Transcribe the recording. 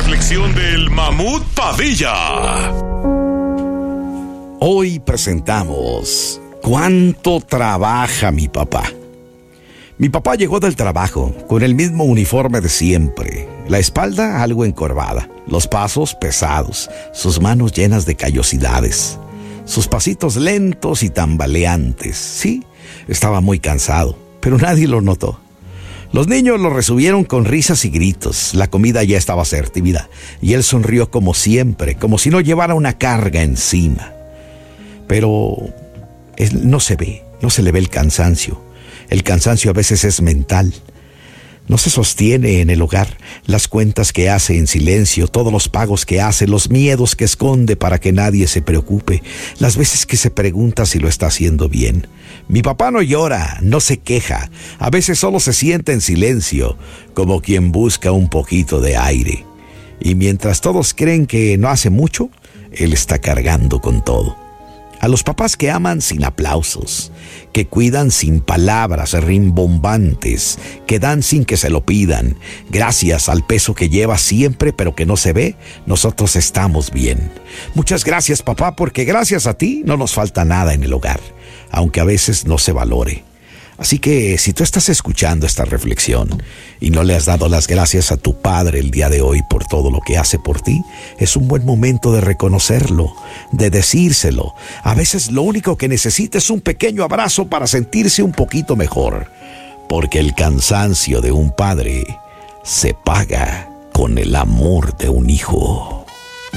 reflexión del Mamut Padilla. Hoy presentamos ¿Cuánto trabaja mi papá? Mi papá llegó del trabajo con el mismo uniforme de siempre, la espalda algo encorvada, los pasos pesados, sus manos llenas de callosidades, sus pasitos lentos y tambaleantes. Sí, estaba muy cansado, pero nadie lo notó. Los niños lo recibieron con risas y gritos. La comida ya estaba servida y él sonrió como siempre, como si no llevara una carga encima. Pero no se le ve el cansancio. El cansancio a veces es mental. No se sostiene en el hogar, las cuentas que hace en silencio, todos los pagos que hace, los miedos que esconde para que nadie se preocupe, las veces que se pregunta si lo está haciendo bien. Mi papá no llora, no se queja, a veces solo se sienta en silencio, como quien busca un poquito de aire. Y mientras todos creen que no hace mucho, él está cargando con todo. A los papás que aman sin aplausos, que cuidan sin palabras rimbombantes, que dan sin que se lo pidan, gracias al peso que lleva siempre pero que no se ve, nosotros estamos bien. Muchas gracias, papá, porque gracias a ti no nos falta nada en el hogar, aunque a veces no se valore. Así que si tú estás escuchando esta reflexión y no le has dado las gracias a tu padre el día de hoy por todo lo que hace por ti, es un buen momento de reconocerlo, de decírselo. A veces lo único que necesita es un pequeño abrazo para sentirse un poquito mejor, porque el cansancio de un padre se paga con el amor de un hijo.